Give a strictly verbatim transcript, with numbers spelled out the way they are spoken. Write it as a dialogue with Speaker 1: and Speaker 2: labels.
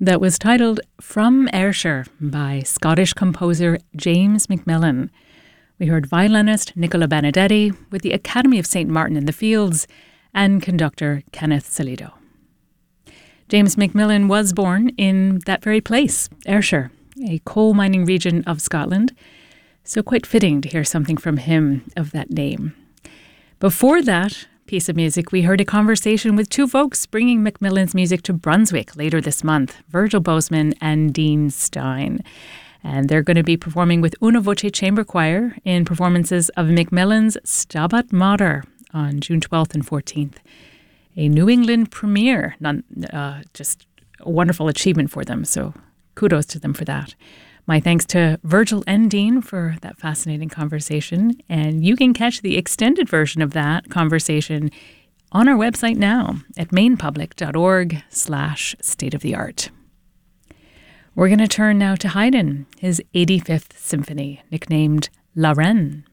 Speaker 1: That was titled From Ayrshire by Scottish composer James Macmillan. We heard violinist Nicola Benedetti with the Academy of Saint Martin in the Fields and conductor Kenneth Salido. James Macmillan was born in that very place, Ayrshire, a coal mining region of Scotland, so quite fitting to hear something from him of that name. Before that piece of music, we heard a conversation with two folks bringing Macmillan's music to Brunswick later this month, Virgil Bozeman and Dean Stein. And they're going to be performing with Una Voce Chamber Choir in performances of Macmillan's Stabat Mater on June twelfth and fourteenth. A New England premiere, none, uh, just a wonderful achievement for them, so kudos to them for that. My thanks to Virgil and Dean for that fascinating conversation. And you can catch the extended version of that conversation on our website now at mainpublic.org slash state of the art. We're going to turn now to Haydn, his eighty-fifth symphony, nicknamed La Reine.